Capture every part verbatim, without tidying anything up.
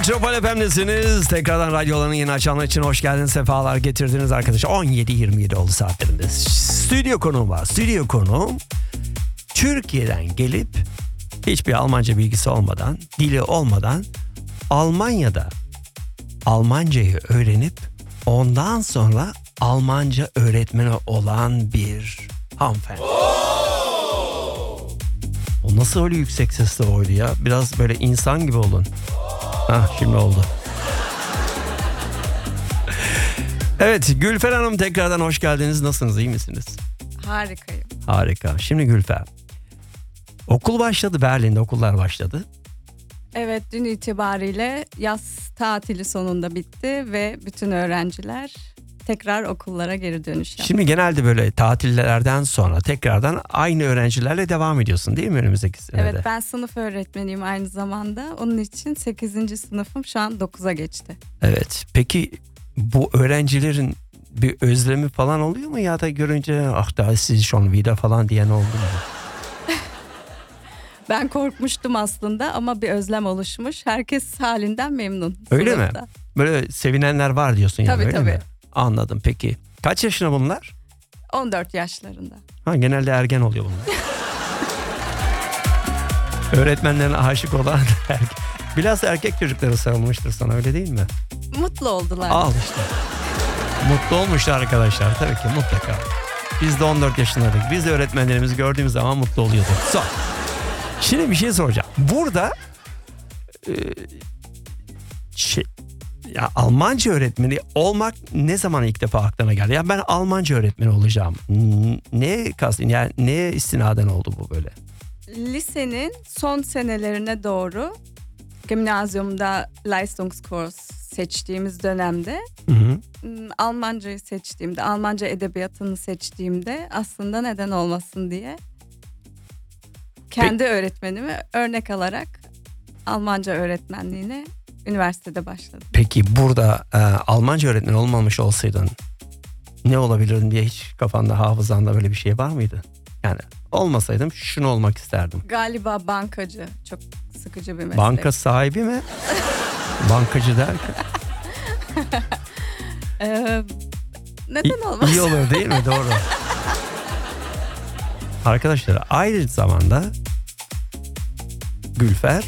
Metropol F M'desiniz. Tekrardan radyolarını yeni açanlar için hoş geldiniz. Sefalar getirdiniz arkadaşlar. on yedi yirmi yedi oldu saatlerinde. Stüdyo konuğum var. Stüdyo konuğum Türkiye'den gelip hiçbir Almanca bilgisi olmadan, dili olmadan Almanya'da Almancayı öğrenip ondan sonra Almanca öğretmeni olan bir hanımefendi. O nasıl öyle yüksek sesle oydu ya? Biraz böyle insan gibi olun. Hah, şimdi oldu. Evet, Gülfer Hanım tekrardan hoş geldiniz. Nasılsınız, iyi misiniz? Harikayım. Harika. Şimdi Gülfer, okul başladı, Berlin'de okullar başladı. Evet, dün itibariyle yaz tatili sonunda bitti ve bütün öğrenciler tekrar okullara geri dönüş yaptı. Şimdi genelde böyle tatillerden sonra tekrardan aynı öğrencilerle devam ediyorsun değil mi önümüzdeki senede? Evet, ben sınıf öğretmeniyim aynı zamanda. Onun için sekizinci sınıfım şu an dokuza geçti. Evet. Peki bu öğrencilerin bir özlemi falan oluyor mu ya da görünce ah da siz schon wieder falan diyen oldu mu? Ben korkmuştum aslında ama bir özlem oluşmuş. Herkes halinden memnun. Öyle sınıfta. mi? Böyle sevinenler var diyorsun yani, Tabii, öyle tabii. mi? Anladım. Peki kaç yaşında bunlar? on dört yaşlarında. Ha, genelde ergen oluyor bunlar. Öğretmenlerine aşık olan erkek. Biraz erkek çocukları sarılmıştır sana, öyle değil mi? Mutlu oldular. Al işte. Mutlu olmuşlar arkadaşlar tabii ki, mutlaka. Biz de on dört yaşındaydık. Biz de öğretmenlerimizi gördüğümüz zaman mutlu oluyorduk. So. Şimdi bir şey soracağım. Burada e, şey, ya Almanca öğretmeni olmak ne zaman ilk defa aklına geldi? Ya ben Almanca öğretmeni olacağım. Ne kastın? Yani neye istinaden oldu bu böyle? Lisenin son senelerine doğru gimnazyumda Leistungskurs seçtiğimiz dönemde, Hı hı. Almancayı seçtiğimde, Almanca edebiyatını seçtiğimde aslında neden olmasın diye kendi Peki. öğretmenimi örnek alarak Almanca öğretmenliğine üniversitede başladım. Peki burada e, Almanca öğretmeni olmamış olsaydın ne olabilirdin diye hiç kafanda, hafızanda böyle bir şey var mıydı? Yani olmasaydım şunu olmak isterdim. Galiba bankacı. Çok sıkıcı bir meslek. Banka sahibi mi? Bankacı derken? ee, neden olmaz? İyi olur değil mi? Doğru. Arkadaşlar aynı zamanda Gülfer,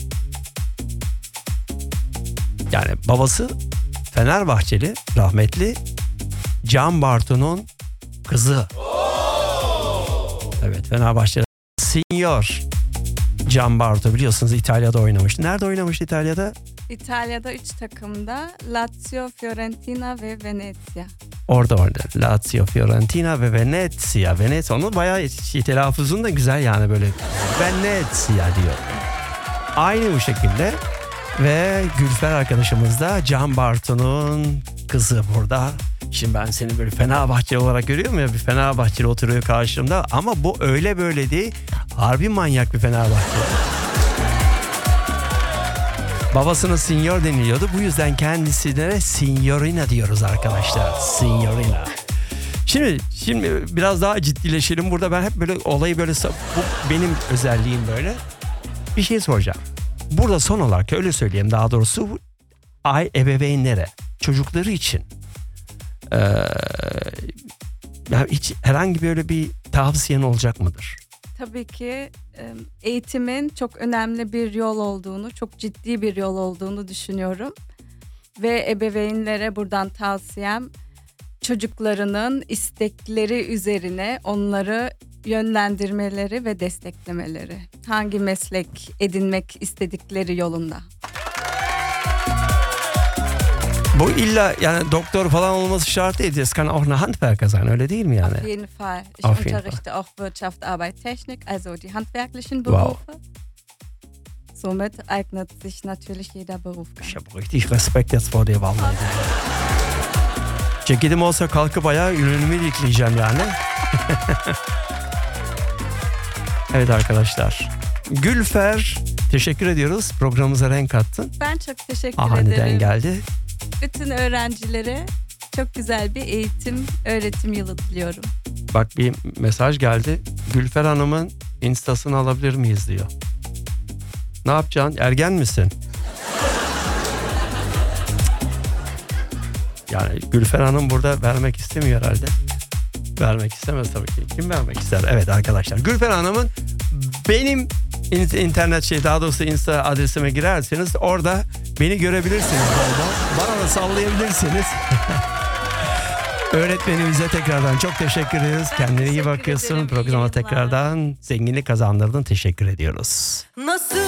yani babası Fenerbahçeli rahmetli Can Bartu'nun kızı. Evet, Fenerbahçeli Senior Can Bartu, biliyorsunuz İtalya'da oynamıştı. Nerede oynamıştı İtalya'da? İtalya'da üç takımda Lazio, Fiorentina ve Venezia. Orada orada. Lazio, Fiorentina ve Venezia. Venezia, onun bayağı şey, telaffuzun da güzel yani, böyle Venezia diyor. Aynı bu şekilde. Ve Gülfer arkadaşımız da Can Bartu'nun kızı burada. Şimdi ben seni böyle Fenerbahçeli olarak görüyorum ya, bir Fenerbahçeli oturuyor karşımda ama bu öyle böyle değil, harbi manyak bir Fenerbahçeli. Babasına senior deniliyordu, bu yüzden kendisine signorina diyoruz arkadaşlar, signorina. Şimdi şimdi biraz daha ciddileşelim burada, ben hep böyle olayı böyle, bu benim özelliğim böyle. Bir şey soracağım. Burada son olarak öyle söyleyeyim, daha doğrusu ay ebeveynlere, çocukları için Ee, yani hiç herhangi böyle bir tavsiyen olacak mıdır? Tabii ki eğitimin çok önemli bir yol olduğunu, çok ciddi bir yol olduğunu düşünüyorum. Ve ebeveynlere buradan tavsiyem, çocuklarının istekleri üzerine onları yönlendirmeleri ve desteklemeleri. Hangi meslek edinmek istedikleri yolunda. Bu illa yani doktor falan olması şart değil. Es kann auch eine Handwerker sein, öyle değil mi yani? Auf jeden Fall. Ich Auf jeden unterrichte auch Wirtschaft, Arbeit, Technik, also die handwerklichen Berufe. Wow. Somit eignet sich natürlich jeder Beruf. Ich habe richtig Respekt jetzt vor dir vallahi. Ceketim olsa kalkıp ayağa ürünümü dikleyeceğim yani. Evet arkadaşlar. Gülfer, teşekkür ediyoruz. Programımıza renk kattın. Ben çok teşekkür Aniden ederim. geldi. Bütün öğrencilere çok güzel bir eğitim, öğretim yılı diliyorum. Bak bir mesaj geldi. Gülfer Hanım'ın instasını alabilir miyiz diyor. Ne yapacaksın? Ergen misin? Yani Gülfer Hanım burada vermek istemiyor herhalde. Vermek istemez tabii ki. Kim vermek ister? Evet arkadaşlar. Gülfer Hanım'ın benim internet şey daha doğrusu Insta adresime girerseniz orada beni görebilirsiniz. Orada. Bana da sallayabilirsiniz. Öğretmenimize tekrardan çok teşekkür ederiz. Ben Kendine iyi teşekkür bakıyorsun. ederim. İyi Programa yayınlar. tekrardan zenginlik kazandırdın. Teşekkür ediyoruz. Nasıl